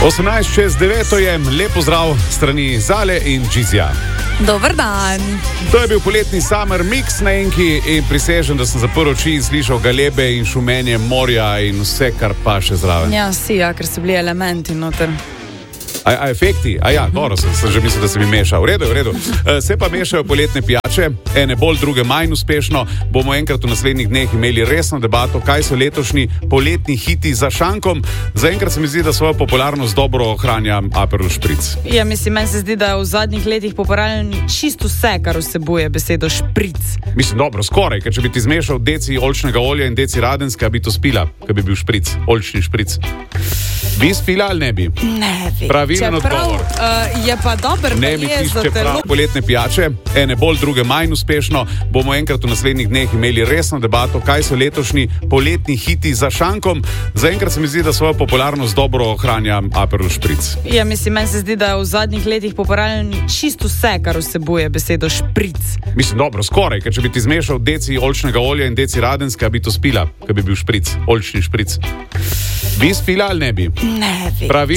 18:09 je, lep pozdrav strani Zale in Gizja. Dober dan. To je bil poletni summer mix na Enki in prisežem, da sem zaprl oči in slišal galebe in šumenje morja in vse, kar pa še zraven. Ja, ker so bili elementi noter. A efekti? Dobro, sem že mislil, da se mi meša. V redu. Se pa mešajo poletne pijače, ene bolj, druge manj uspešno. Bomo enkrat v naslednjih dneh imeli resno debato, kaj so letošnji poletni hiti za šankom. Zaenkrat se mi zdi, da svojo popularnost dobro ohranja Aperol Spritz. Ja, meni se zdi, da v zadnjih letih popularno čisto vse, kar vsebuje besedo špric. Dobro, skoraj, ker če bi ti zmešal deci oljčnega olja in deci radenska, bi to spila, ker bi bil špric, oljčni špric. Bi spila ali ne bi? Ne bi. Pravilen odgovor. Je pa dober najes za telo. Poletne pijače, ene bolj, druge manj uspešno. Bomo enkrat v naslednjih dneh imeli resno debato, kaj so letošnji poletni hiti za šankom. Zaenkrat se mi zdi, da svojo popularnost dobro ohranja Aperol Spritz. Ja, meni se zdi, da v zadnjih letih popularno čisto vse, kar vsebuje besedo špric. Dobro, skoraj, ker če bi ti zmešal deci oljčnega olja in deci radenska, bi to spila, ker bi bil špric, oljčni špric. Bi spila ali ne bi? Ne bi.